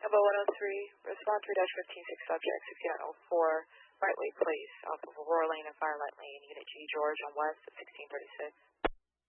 Combo 103, respond 3-15-6 subject 6904, right way place off of Aurora Lane and Firelight Lane, Unit G George on west at 1636.